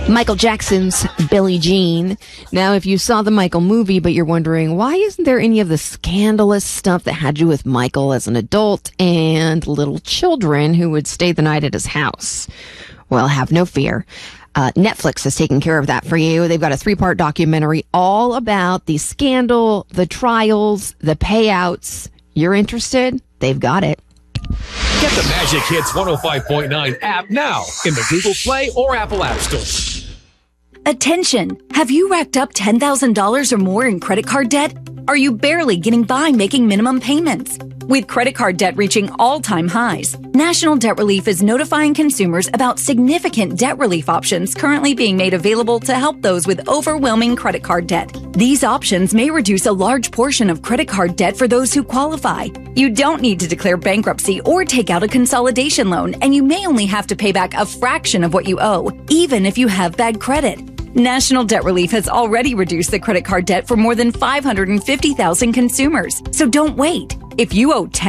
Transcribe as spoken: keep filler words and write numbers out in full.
Michael Jackson's Billie Jean. Now, if you saw the Michael movie, but you're wondering, why isn't there any of the scandalous stuff that had to do with Michael as an adult and little children who would stay the night at his house? Well, have no fear. Uh, Netflix is taking care of that for you. They've got a three-part documentary all about the scandal, the trials, the payouts. You're interested? They've got it. Get the Magic Hits one oh five point nine app now in the Google Play or Apple App Store. Attention! Have you racked up ten thousand dollars or more in credit card debt? Are you barely getting by making minimum payments? With credit card debt reaching all-time highs, National Debt Relief is notifying consumers about significant debt relief options currently being made available to help those with overwhelming credit card debt. These options may reduce a large portion of credit card debt for those who qualify. You don't need to declare bankruptcy or take out a consolidation loan, and you may only have to pay back a fraction of what you owe, even if you have bad credit. National Debt Relief has already reduced the credit card debt for more than five hundred fifty thousand consumers. So don't wait. If you owe ten